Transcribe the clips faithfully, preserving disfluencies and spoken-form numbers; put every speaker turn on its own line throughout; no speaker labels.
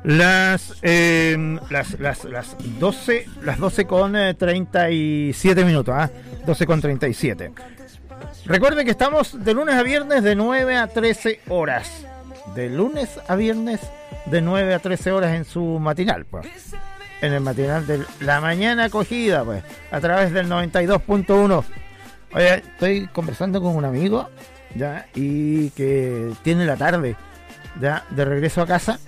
Las, eh, las, las, las doce, las doce con treinta y siete minutos, ¿ah? doce con treinta y siete. Recuerden que estamos de lunes a viernes de nueve a trece horas. De lunes a viernes de nueve a trece horas en su matinal, pues. En el matinal de la mañana acogida, pues, a través del noventa y dos punto uno. Oye, estoy conversando con un amigo, ya, y que tiene la tarde, ya, de regreso a casa.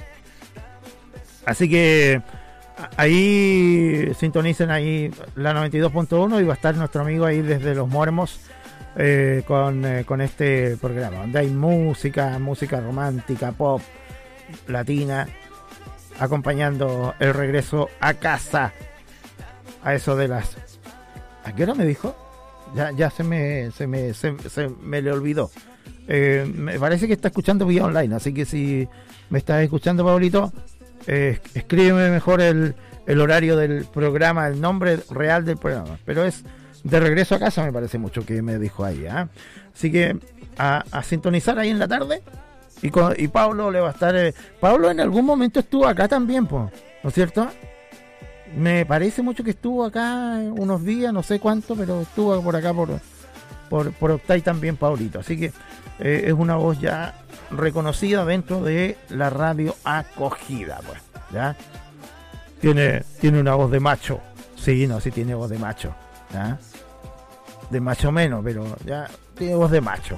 Así que ahí sintonicen ahí la noventa y dos punto uno y va a estar nuestro amigo ahí desde Los Muermos eh, con, eh, con este programa, donde hay música, música romántica, pop, latina, acompañando el regreso a casa. A eso de las... ¿A qué hora me dijo? Ya, ya se me se me, se, se me le olvidó. Eh, me parece que está escuchando vía online, así que si me estás escuchando, Pablito, eh, escríbeme mejor el, el horario del programa, el nombre real del programa. Pero es de regreso a casa, me parece mucho que me dijo ahí, ¿eh? Así que a, a sintonizar ahí en la tarde. Y, con, y Pablo le va a estar... Eh, Pablo en algún momento estuvo acá también, po, ¿no es cierto? Me parece mucho que estuvo acá unos días, no sé cuánto, pero estuvo por acá por por, por Octay también, Paulito. Así que eh, es una voz ya reconocida dentro de la radio acogida, pues, ¿ya? Tiene, tiene una voz de macho. Sí, no, sí tiene voz de macho, ¿ya? De macho menos, pero ya tiene voz de macho.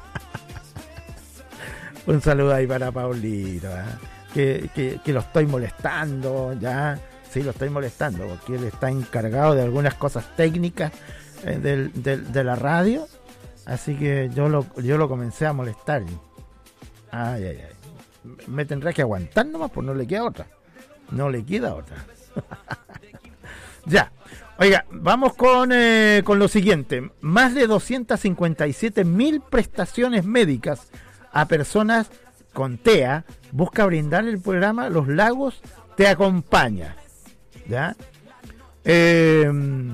Un saludo ahí para Paulito, ¿eh? que, que, que lo estoy molestando, ya, sí, lo estoy molestando, porque él está encargado de algunas cosas técnicas eh, del, del, de la radio, así que yo lo, yo lo comencé a molestar. Ay, ay, ay. Me tendrá que aguantar nomás, pues no le queda otra. No le queda otra. Ya. Oiga, vamos con, eh, con lo siguiente. Más de doscientas cincuenta y siete mil prestaciones médicas a personas con T E A busca brindar el programa Los Lagos Te Acompaña, ¿ya? Eh,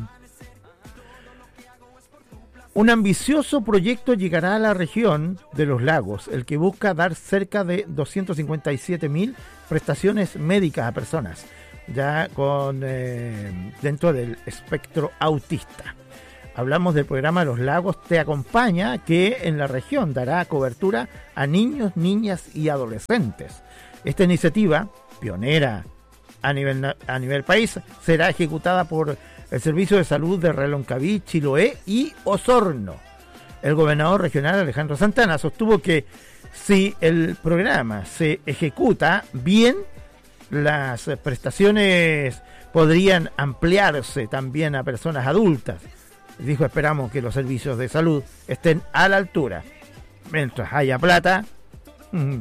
un ambicioso proyecto llegará a la región de Los Lagos, el que busca dar cerca de doscientas cincuenta y siete mil prestaciones médicas a personas, ya con eh, dentro del espectro autista. Hablamos del programa Los Lagos Te Acompaña, que en la región dará cobertura a niños, niñas y adolescentes. Esta iniciativa, pionera a nivel, a nivel país, será ejecutada por el Servicio de Salud de Reloncaví, Chiloé y Osorno. El gobernador regional Alejandro Santana sostuvo que si el programa se ejecuta bien, las prestaciones podrían ampliarse también a personas adultas. Dijo, esperamos que los servicios de salud estén a la altura. Mientras haya plata, mmm,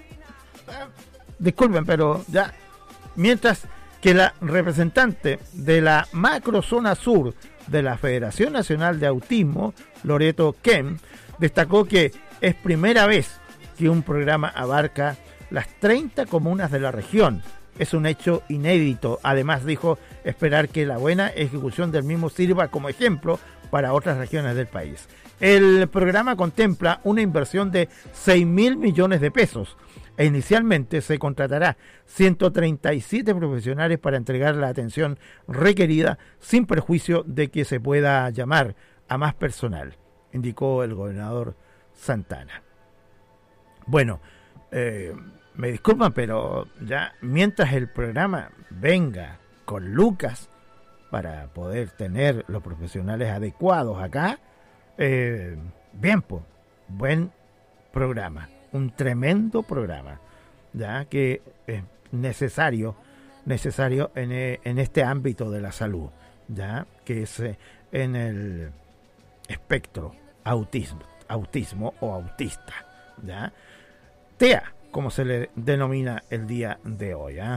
disculpen, pero ya, mientras que la representante de la macrozona sur de la Federación Nacional de Autismo, Loreto Kem, destacó que es primera vez que un programa abarca las treinta comunas de la región. Es un hecho inédito. Además, dijo esperar que la buena ejecución del mismo sirva como ejemplo para otras regiones del país. El programa contempla una inversión de seis mil millones de pesos e inicialmente se contratará ciento treinta y siete profesionales para entregar la atención requerida sin perjuicio de que se pueda llamar a más personal, indicó el gobernador Santana. Bueno, eh, me disculpan, pero ya mientras el programa venga con lucas para poder tener los profesionales adecuados acá, eh, bien, pues, buen programa, un tremendo programa, ya que es necesario, necesario en, en este ámbito de la salud, ya que es en el espectro autismo, autismo o autista, ya, T E A, como se le denomina el día de hoy, ¿eh?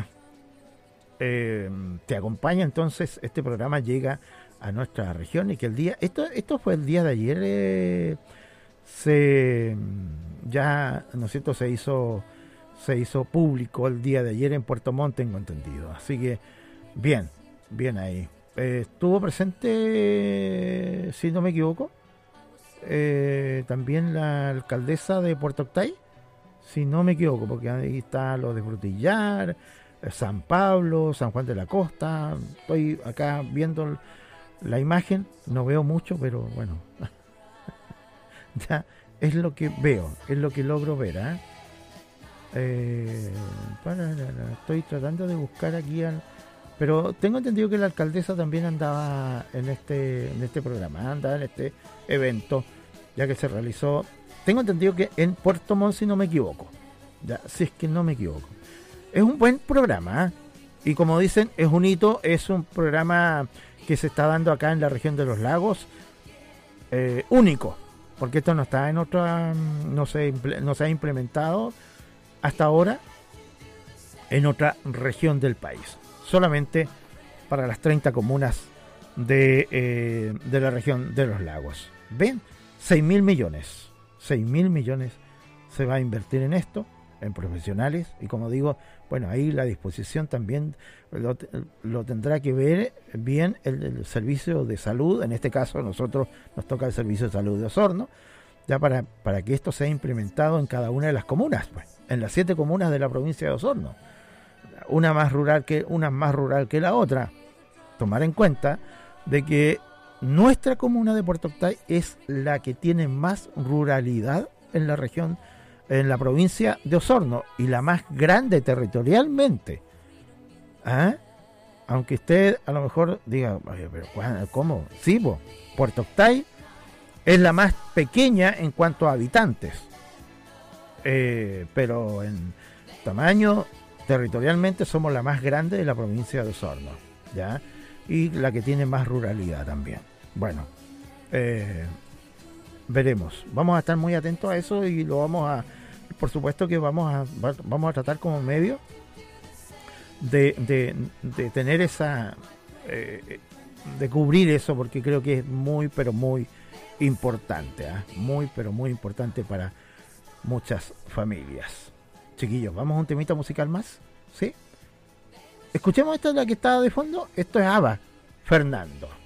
Eh, te acompaña entonces, este programa llega a nuestra región y que el día, esto esto fue el día de ayer, eh, se ya, ¿no es cierto?, se hizo se hizo público el día de ayer en Puerto Montt, tengo entendido, así que bien, bien ahí. Eh, estuvo presente, si no me equivoco, eh, también la alcaldesa de Puerto Octay, si no me equivoco, porque ahí está lo de Frutillar, San Pablo, San Juan de la Costa. Estoy acá viendo la imagen, no veo mucho, pero bueno, ya es lo que veo, es lo que logro ver. ¿eh? Eh, para, estoy tratando de buscar aquí al... Pero tengo entendido que la alcaldesa también andaba en este en este programa, andaba en este evento, ya que se realizó, tengo entendido que en Puerto Montt, si no me equivoco, ya, si es que no me equivoco. Es un buen programa, ¿eh? Y como dicen, es un hito, es un programa que se está dando acá en la región de los lagos, eh, único, porque esto no está en otra, no se, no se ha implementado hasta ahora en otra región del país. Solamente para las treinta comunas de, eh, de la región de los lagos. ¿Ven? seis mil millones. seis mil millones se va a invertir en esto, en profesionales. Y como digo, bueno, ahí la disposición también lo, lo tendrá que ver bien el, el servicio de salud. En este caso, a nosotros nos toca el servicio de salud de Osorno, ya para, para que esto sea implementado en cada una de las comunas, pues, en las siete comunas de la provincia de Osorno. Una más rural que una más rural que la otra. Tomar en cuenta de que nuestra comuna de Puerto Octay es la que tiene más ruralidad en la región, en la provincia de Osorno, y la más grande territorialmente. ¿Ah? Aunque usted a lo mejor diga, pero ¿cómo? Sí, po, Puerto Octay es la más pequeña en cuanto a habitantes, eh, pero en tamaño territorialmente somos la más grande de la provincia de Osorno, ¿ya? Y la que tiene más ruralidad también. Bueno, eh, veremos. Vamos a estar muy atentos a eso y lo vamos a, por supuesto que vamos a vamos a tratar como medio de, de, de tener esa, eh, de cubrir eso, porque creo que es muy, pero muy importante, ¿eh? Muy, pero muy importante para muchas familias. Chiquillos, vamos a un temita musical más, ¿sí? Escuchemos esta, la que está de fondo. Esto es ABBA, Fernando.